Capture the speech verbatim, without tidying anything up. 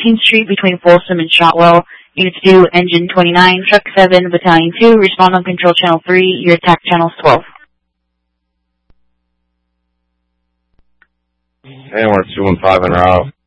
eighteenth Street between Folsom and Shotwell. Units two, Engine twenty-nine, Truck seven, Battalion two, respond on Control Channel three, your attack channel is twelve. And we're two one five en route.